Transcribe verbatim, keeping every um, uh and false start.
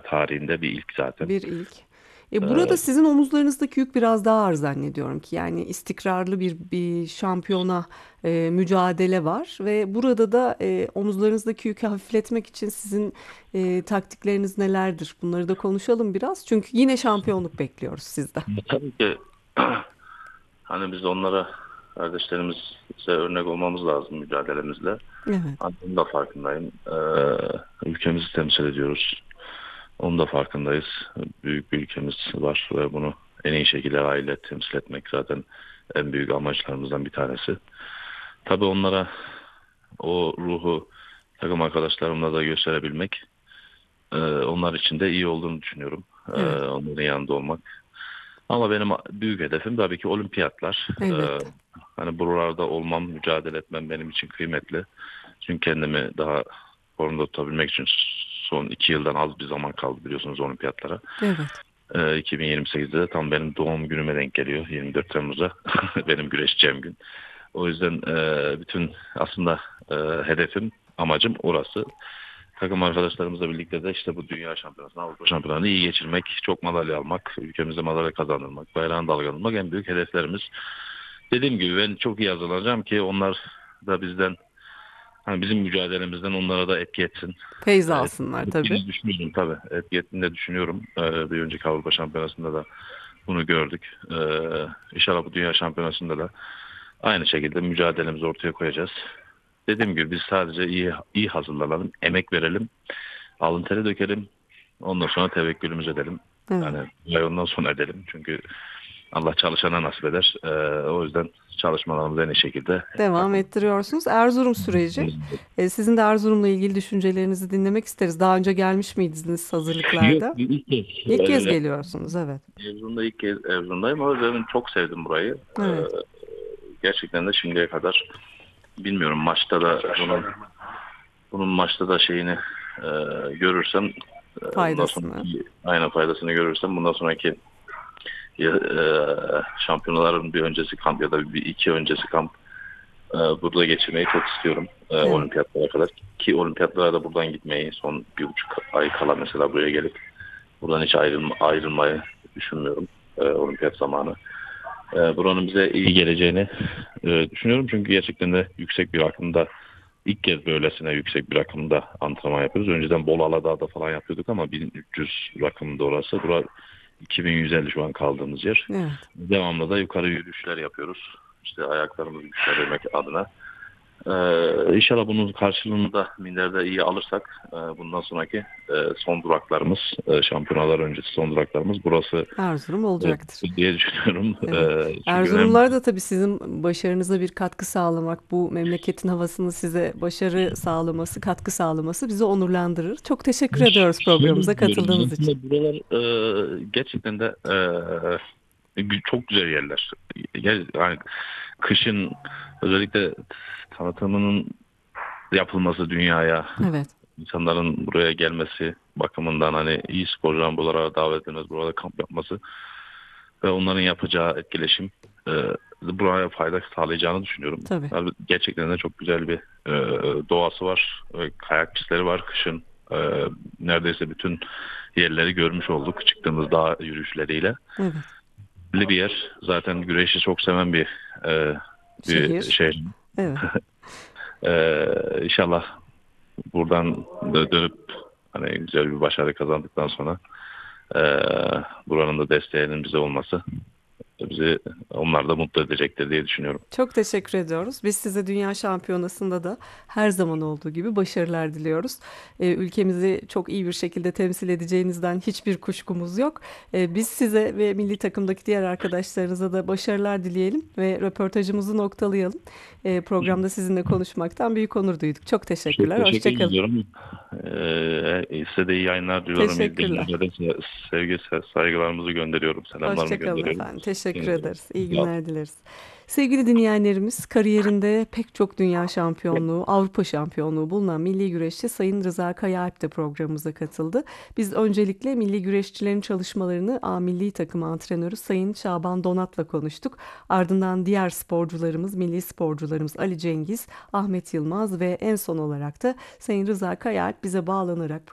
tarihinde bir ilk zaten. Bir ilk. E, burada Ee, sizin omuzlarınızdaki yük biraz daha ağır zannediyorum ki. Yani istikrarlı bir bir şampiyona e, mücadele var ve burada da e, omuzlarınızdaki yükü hafifletmek için sizin e, taktikleriniz nelerdir? Bunları da konuşalım biraz. Çünkü yine şampiyonluk bekliyoruz sizden. tabii ki hani biz onlara, kardeşlerimize örnek olmamız lazım mücadelemizle. Evet, Hani bunun da farkındayım. Ee, ülkemizi temsil ediyoruz. Onun da farkındayız. Büyük bir ülkemiz var ve bunu en iyi şekilde aile temsil etmek zaten en büyük amaçlarımızdan bir tanesi. Tabii onlara o ruhu takım arkadaşlarımla da gösterebilmek, e, onlar için de iyi olduğunu düşünüyorum. E, evet, onların yanında olmak. Ama benim büyük hedefim tabii ki olimpiyatlar. E, elbette. hani buralarda olmam, mücadele etmem benim için kıymetli. Çünkü kendimi daha formda tutabilmek için son iki yıldan az bir zaman kaldı biliyorsunuz olimpiyatlara. Evet. E, iki bin yirmi sekizde de tam benim doğum günüme denk geliyor. yirmi dört Temmuz'a benim güreşeceğim gün. O yüzden e, bütün aslında e, hedefim, amacım orası. Takım arkadaşlarımızla birlikte de işte bu dünya şampiyonasını, Avrupa şampiyonasını iyi geçirmek, çok madalya almak, ülkemize madalya kazandırmak, bayrağını dalgalanmak en büyük hedeflerimiz. Dediğim gibi ben çok iyi hazırlanacağım ki onlar da bizden, hani bizim mücadelemizden onlara da etki etsin. Feyz Evet, alsınlar tabii. ettiğini düşünüyorum tabii. Etki ettiğini de düşünüyorum. Ee, bir önceki Avrupa Şampiyonası'nda da bunu gördük. Ee, inşallah bu Dünya Şampiyonası'nda da aynı şekilde mücadelemizi ortaya koyacağız. Dediğim gibi biz sadece iyi iyi hazırlanalım, emek verelim, alın teri dökelim. Ondan sonra tevekkülümüz edelim. Evet. Yani ve ondan sonra edelim. Çünkü Allah çalışana nasip eder. Ee, o yüzden çalışmalarımızı en iyi şekilde Devam takım. ettiriyorsunuz. Erzurum süreci. E, sizin de Erzurum'la ilgili düşüncelerinizi dinlemek isteriz. Daha önce gelmiş miydiniz Yok, hazırlıklarda? ilk kez. İlk kez Ee, geliyorsunuz, evet. Erzurum'da ilk kez Erzurum'dayım ama ben çok sevdim burayı. Ee, Evet. gerçekten de şimdiye kadar bilmiyorum, maçta da bunun bunun maçta da şeyini e, görürsem, e, bundan Faydasını. sonraki aynen faydasını görürsem bundan sonraki e, şampiyonaların bir öncesi kamp ya da bir iki öncesi kamp e, burada geçirmeyi çok istiyorum, e, Evet. olimpiyatlara kadar, ki olimpiyatlara da buradan gitmeyi, son bir buçuk ay kala mesela buraya gelip buradan hiç ayrılma, ayrılmayı düşünmüyorum, e, olimpiyat zamanı. E, buranın bize iyi geleceğini e, düşünüyorum. Çünkü gerçekten de yüksek bir akımda, ilk kez böylesine yüksek bir rakımda antrenman yapıyoruz. Önceden Bolu Aladağ'da falan yapıyorduk ama bin üç yüz rakımda orası. Bura iki bin yüz elli şu an kaldığımız yer. Evet. Devamlı da yukarı yürüyüşler yapıyoruz. İşte ayaklarımızı güçlendirmek adına. Ee, inşallah bunun karşılığını da minderde iyi alırsak, e, bundan sonraki e, son duraklarımız, e, şampiyonalar öncesi son duraklarımız burası Erzurum e, olacaktır. diye düşünüyorum. Evet. E, çünkü hem Erzurumlular da tabii sizin başarınıza bir katkı sağlamak, bu memleketin havasını size başarı sağlaması, katkı sağlaması bizi onurlandırır. Çok teşekkür ediyoruz şöyle programımıza diyorum, katıldığınız için. aslında buralar e, gerçekten de e, gü- çok güzel yerler. Gel, yani kışın özellikle tanıtımının yapılması dünyaya, Evet. insanların buraya gelmesi bakımından, hani iyi sporcuların buralara davet edilmesi, burada kamp yapması ve onların yapacağı etkileşim e, buraya fayda sağlayacağını düşünüyorum. Tabii. Yani gerçekten de çok güzel bir e, doğası var. E, kayak pistleri var kışın. E, neredeyse bütün yerleri görmüş olduk çıktığımız dağ yürüyüşleriyle. Evet. Belli bir yer. Zaten güreşi çok seven bir e, bir Şehir. şey. Evet. E, inşallah buradan da dönüp hani güzel bir başarı kazandıktan sonra e, buranın da desteğinin bize olması bizi, onlar da mutlu edecektir diye düşünüyorum. Çok teşekkür ediyoruz. Biz size Dünya Şampiyonası'nda da her zaman olduğu gibi başarılar diliyoruz. Ee, ülkemizi çok iyi bir şekilde temsil edeceğinizden hiçbir kuşkumuz yok. Ee, biz size ve milli takımdaki diğer arkadaşlarınıza da başarılar dileyelim ve röportajımızı noktalayalım. Ee, programda sizinle konuşmaktan büyük onur duyduk. Çok Çok teşekkürler. teşekkür Hoşça kalın. ediyorum. Ee, size de iyi yayınlar diliyorum. Teşekkürler. İzleyenlere de se- sevgi, se- saygılarımızı gönderiyorum. Selamlarımı Hoşça kalın gönderiyorum. efendim. Teşekkür Evet, ederiz. İyi sağ olun. günler dileriz. Sevgili dinleyenlerimiz, kariyerinde pek çok dünya şampiyonluğu, Avrupa şampiyonluğu bulunan milli güreşçi Sayın Rıza Kayaalp de programımıza katıldı. Biz öncelikle milli güreşçilerin çalışmalarını A Milli Takım Antrenörü Sayın Şaban Donat'la konuştuk. Ardından diğer sporcularımız, milli sporcularımız Ali Cengiz, Ahmet Yılmaz ve en son olarak da Sayın Rıza Kayaalp bize bağlanarak